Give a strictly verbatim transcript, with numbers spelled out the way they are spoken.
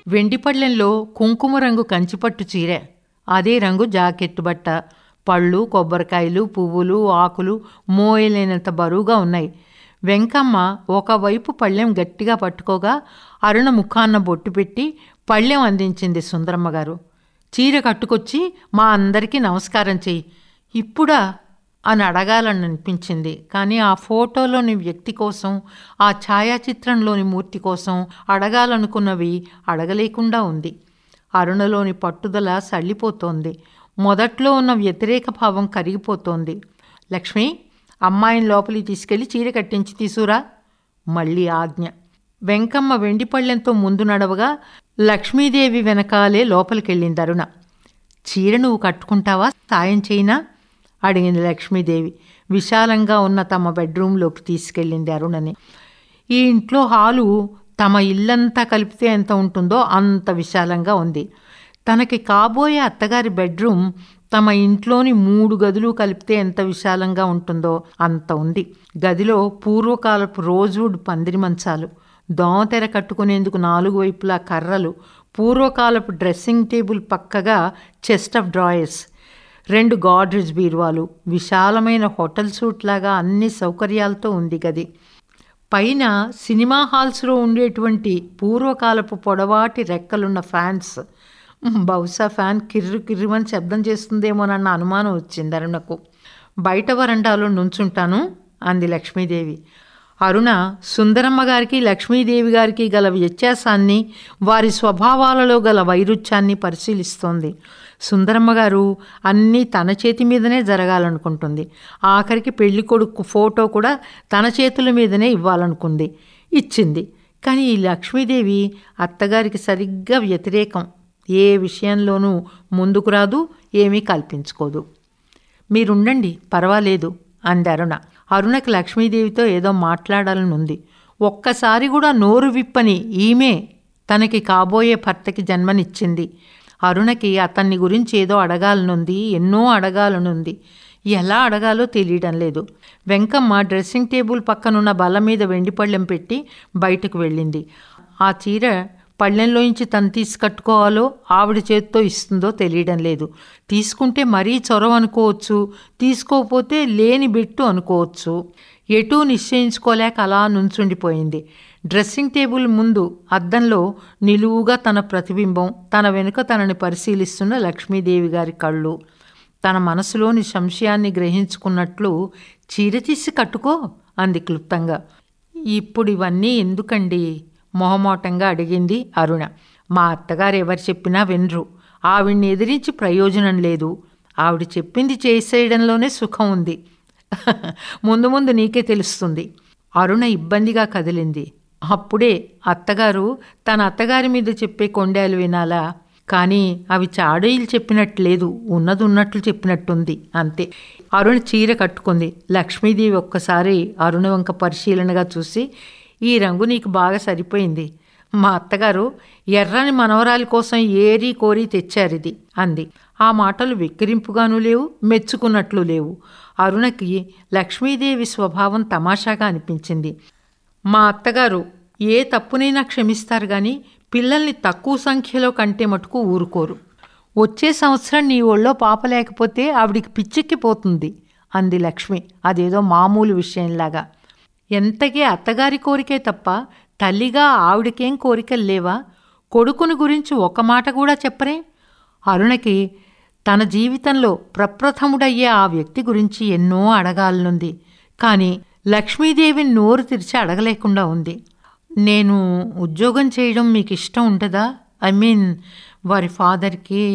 వెండి పళ్ళెంలో కుంకుమ రంగు కంచిపట్టు చీర, అదే రంగు జాకెట్టు బట్ట, పళ్ళు, కొబ్బరికాయలు, పువ్వులు, ఆకులు మోయలేనంత బరువుగా ఉన్నాయి. వెంకమ్మ ఒకవైపు పళ్ళెం గట్టిగా పట్టుకోగా అరుణ ముఖాన్న బొట్టు పెట్టి పళ్ళెం అందించింది సుందరమ్మ గారు. చీర కట్టుకొచ్చి మా అందరికీ నమస్కారం చెయ్యి. ఇప్పుడా అని అడగాలని అనిపించింది. కానీ ఆ ఫోటోలోని వ్యక్తి కోసం, ఆ ఛాయాచిత్రంలోని మూర్తి కోసం అడగాలనుకున్నవి అడగలేకుండా ఉంది. అరుణలోని పట్టుదల సళ్ళిపోతోంది. మొదట్లో ఉన్న వ్యతిరేక భావం కరిగిపోతోంది. లక్ష్మి, అమ్మాయిని లోపలికి తీసుకెళ్లి చీర కట్టించి తీసుకురా. మళ్ళీ ఆజ్ఞ. వెంకమ్మ వెండి పళ్ళెంతో ముందు నడవగా లక్ష్మీదేవి వెనకాలే లోపలికెళ్ళింది అరుణ. చీర నువ్వు కట్టుకుంటావా, సాయం చేయినా అడిగింది లక్ష్మీదేవి. విశాలంగా ఉన్న తమ బెడ్రూంలోకి తీసుకెళ్ళింది అరుణని. ఈ ఇంట్లో హాలు తమ ఇల్లంతా కలిపితే ఎంత ఉంటుందో అంత విశాలంగా ఉంది. తనకి కాబోయే అత్తగారి బెడ్రూమ్ తమ ఇంట్లోని మూడు గదులు కలిపితే ఎంత విశాలంగా ఉంటుందో అంత ఉంది. గదిలో పూర్వకాలపు రోజ్వుడ్ పందిరి మంచాలు, దోమతెర కట్టుకునేందుకు నాలుగు వైపులా కర్రలు, పూర్వకాలపు డ్రెస్సింగ్ టేబుల్ పక్కగా చెస్ట్ ఆఫ్ డ్రాయర్స్, రెండు గాడ్రేజ్ బీరువాలు, విశాలమైన హోటల్ సూట్ లాగా అన్ని సౌకర్యాలతో ఉంది గది. పైన సినిమా హాల్స్లో ఉండేటువంటి పూర్వకాలపు పొడవాటి రెక్కలున్న ఫ్యాన్స్. బహుశా ఫ్యాన్ కిర్రు కిర్రుమని శబ్దం చేస్తుందేమోనన్న అనుమానం వచ్చింది అరుణకు. బయట వరండాలో నుంచుంటాను అంది లక్ష్మీదేవి. అరుణ సుందరమ్మ గారికి లక్ష్మీదేవి గారికి గల వ్యత్యాసాన్ని, వారి స్వభావాలలో గల వైరుధ్యాన్ని పరిశీలిస్తోంది. సుందరమ్మ గారు అన్నీ తన చేతి మీదనే జరగాలనుకుంటుంది. ఆఖరికి పెళ్లి కొడుకు ఫోటో కూడా తన చేతుల మీదనే ఇవ్వాలనుకుంది. ఇచ్చింది. కానీ ఈ లక్ష్మీదేవి అత్తగారికి సరిగ్గా వ్యతిరేకం. ఏ విషయంలోనూ ముందుకు రాదు, ఏమీ కల్పించుకోదు. మీరుండండి, పర్వాలేదు అంది అరుణ. అరుణకి లక్ష్మీదేవితో ఏదో మాట్లాడాలని ఉంది. ఒక్కసారి కూడా నోరు విప్పని ఈమె తనకి కాబోయే భర్తకి జన్మనిచ్చింది. అరుణకి అతన్ని గురించి ఏదో అడగాలనుంది, ఎన్నో అడగాలనుంది. ఎలా అడగాలో తెలియడం లేదు. వెంకమ్మ డ్రెస్సింగ్ టేబుల్ పక్కనున్న బల్ల మీద వెండి పళ్ళెం పెట్టి బయటకు వెళ్ళింది. ఆ చీర పళ్ళెంలోంచి తను తీసి కట్టుకోవాలో ఆవిడ చేతితో ఇస్తుందో తెలియడం లేదు. తీసుకుంటే మరీ చొరవ అనుకోవచ్చు, తీసుకోకపోతే లేని బిట్టు అనుకోవచ్చు. ఎటూ నిశ్చయించుకోలేక అలా నుంచుండిపోయింది. డ్రెస్సింగ్ టేబుల్ ముందు అద్దంలో నిలువుగా తన ప్రతిబింబం, తన వెనుక తనని పరిశీలిస్తున్న లక్ష్మీదేవి గారి కళ్ళు. తన మనసులోని సంశయాన్ని గ్రహించుకున్నట్లు చీర తీసి కట్టుకో అంది క్లుప్తంగా. ఇప్పుడు ఇవన్నీ ఎందుకండి మొహమోటంగా అడిగింది అరుణ. మా అత్తగారు ఎవరు చెప్పినా వినరు. ఆవిడ్ని ఎదిరించి ప్రయోజనం లేదు. ఆవిడ చెప్పింది చేసేయడంలోనే సుఖం ఉంది. ముందు ముందు నీకే తెలుస్తుంది. అరుణ ఇబ్బందిగా కదిలింది. అప్పుడే అత్తగారు తన అత్తగారి మీద చెప్పే కొండేలు వినాలా? కానీ అవి చాడీలు చెప్పినట్టు లేదు, ఉన్నది ఉన్నట్లు చెప్పినట్టుంది. అంతే. అరుణ చీర కట్టుకుంది. లక్ష్మీదేవి ఒక్కసారి అరుణ వంక పరిశీలనగా చూసి, ఈ రంగు నీకు బాగా సరిపోయింది. మా అత్తగారు ఎర్రని మనవరాలి కోసం ఏరి కోరి తెచ్చారిది అంది. ఆ మాటలు వెక్కిరింపుగానూ లేవు, మెచ్చుకున్నట్లు లేవు. అరుణకి లక్ష్మీదేవి స్వభావం తమాషాగా అనిపించింది. మా అత్తగారు ఏ తప్పునైనా క్షమిస్తారు కానీ పిల్లల్ని తక్కువ సంఖ్యలో కంటే మటుకు ఊరుకోరు. వచ్చే సంవత్సరం నీ ఒళ్ళో పాప లేకపోతే ఆవిడికి పిచ్చెక్కిపోతుంది అంది లక్ష్మి, అదేదో మామూలు విషయంలాగా. ఎంతకీ అత్తగారి కోరికే తప్ప తల్లిగా ఆవిడకేం కోరికలు లేవా? కొడుకుని గురించి ఒక మాట కూడా చెప్పరే? అరుణకి తన జీవితంలో ప్రప్రథముడయ్యే ఆ వ్యక్తి గురించి ఎన్నో అడగాలనుంది. కానీ లక్ష్మీదేవిని నోరు తెరిచి అడగలేకుండా ఉంది. నేను ఉద్యోగం చేయడం మీకు ఇష్టం ఉంటుందా? ఐ మీన్ వారి ఫాదర్కి